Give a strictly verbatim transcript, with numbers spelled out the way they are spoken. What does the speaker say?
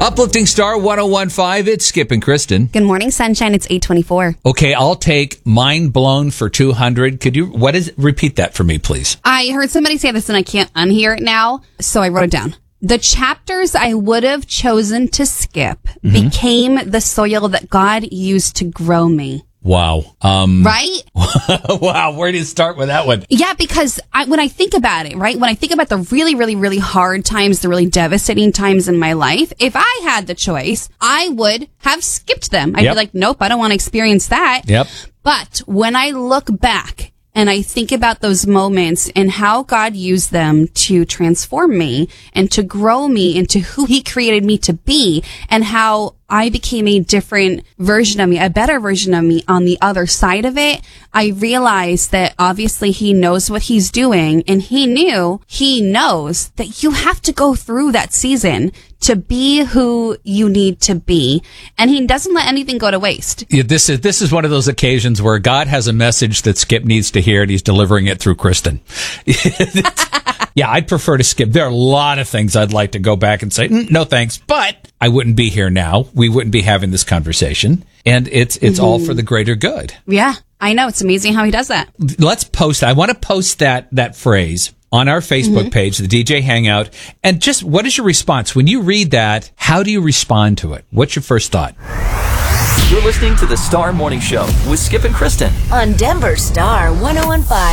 Uplifting Star one oh one point five, it's Skip and Kristen. Good morning, sunshine. It's eight twenty-four. Okay, I'll take Mind Blown for two hundred. Could you, what is, repeat that for me, please. I heard somebody say this and I can't unhear it now, so I wrote it down. The chapters I would have chosen to skip mm-hmm. became the soil that God used to grow me. Wow. Um, right? Wow. Where do you start with that one? Yeah, because I, when I think about it, right, when I think about the really, really, really hard times, the really devastating times in my life, if I had the choice, I would have skipped them. I'd yep. be like, nope, I don't want to experience that. Yep. But when I look back and I think about those moments and how God used them to transform me and to grow me into who He created me to be, and how I became a different version of me, a better version of me on the other side of it, I realized that obviously He knows what He's doing, and He knew, He knows that you have to go through that season to be who you need to be. And He doesn't let anything go to waste. Yeah, this is this is one of those occasions where God has a message that Skip needs to hear, and He's delivering it through Kristen. Yeah, I'd prefer to skip. There are a lot of things I'd like to go back and say, mm, no thanks, but I wouldn't be here now. We wouldn't be having this conversation. And it's it's mm-hmm. all for the greater good. Yeah, I know. It's amazing how He does that. Let's post, I want to post that that phrase on our Facebook mm-hmm. page, the D J Hangout. And just, what is your response? When you read that, how do you respond to it? What's your first thought? You're listening to the Star Morning Show with Skip and Kristen on Denver Star one oh one point five.